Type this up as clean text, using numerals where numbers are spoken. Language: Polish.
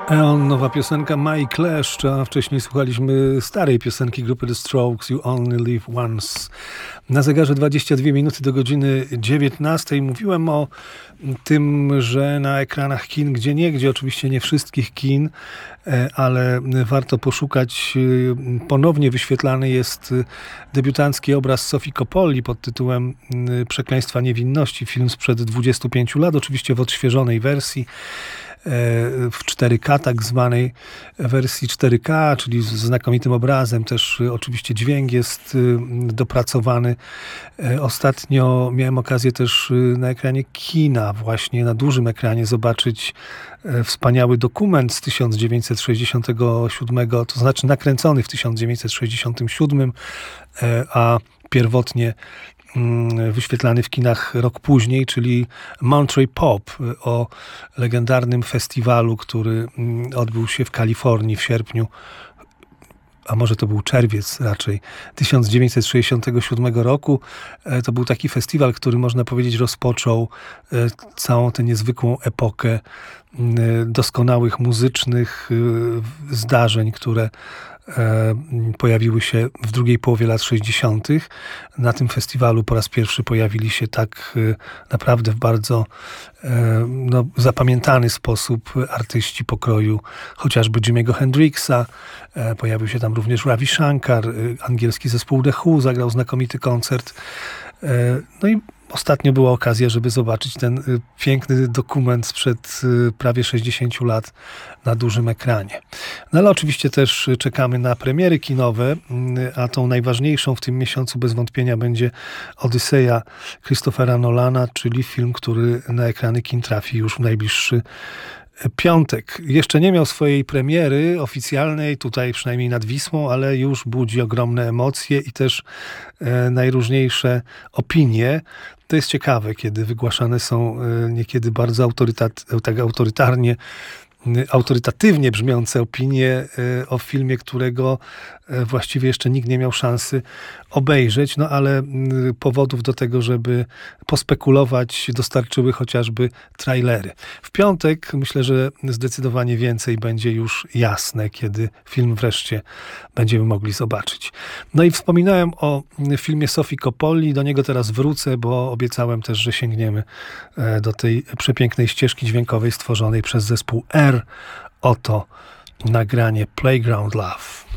Eon, nowa piosenka Mike Kleszcz, a wcześniej słuchaliśmy starej piosenki grupy The Strokes, You Only Live Once. Na zegarze 22 minuty do godziny 19. Mówiłem o tym, że na ekranach kin, gdzieniegdzie, oczywiście nie wszystkich kin, ale warto poszukać. Ponownie wyświetlany jest debiutancki obraz Sofii Coppoli pod tytułem Przekleństwa niewinności. Film sprzed 25 lat, oczywiście w odświeżonej wersji. W 4K, tak zwanej wersji 4K, czyli z znakomitym obrazem, też oczywiście dźwięk jest dopracowany. Ostatnio miałem okazję też na ekranie kina, właśnie na dużym ekranie zobaczyć wspaniały dokument z 1967, to znaczy nakręcony w 1967, a pierwotnie wyświetlany w kinach rok później, czyli Monterey Pop, o legendarnym festiwalu, który odbył się w Kalifornii w sierpniu, a może to był czerwiec raczej, 1967 roku. To był taki festiwal, który można powiedzieć rozpoczął całą tę niezwykłą epokę doskonałych muzycznych zdarzeń, które pojawiły się w drugiej połowie lat 60. Na tym festiwalu po raz pierwszy pojawili się tak naprawdę w bardzo zapamiętany sposób artyści pokroju chociażby Jimiego Hendrixa. Pojawił się tam również Ravi Shankar, angielski zespół The Who zagrał znakomity koncert. No i ostatnio była okazja, żeby zobaczyć ten piękny dokument sprzed prawie 60 lat na dużym ekranie. No ale oczywiście też czekamy na premiery kinowe, a tą najważniejszą w tym miesiącu bez wątpienia będzie Odyseja Christophera Nolana, czyli film, który na ekrany kin trafi już w najbliższy piątek. Jeszcze nie miał swojej premiery oficjalnej, tutaj przynajmniej nad Wisłą, ale już budzi ogromne emocje i też najróżniejsze opinie. To jest ciekawe, kiedy wygłaszane są niekiedy bardzo autorytatywnie brzmiące opinie o filmie, którego właściwie jeszcze nikt nie miał szansy obejrzeć, no ale powodów do tego, żeby pospekulować, dostarczyły chociażby trailery. W piątek myślę, że zdecydowanie więcej będzie już jasne, kiedy film wreszcie będziemy mogli zobaczyć. No i wspominałem o filmie Sofii Coppoli, do niego teraz wrócę, bo obiecałem też, że sięgniemy do tej przepięknej ścieżki dźwiękowej stworzonej przez zespół R. Oto nagranie Playground Love.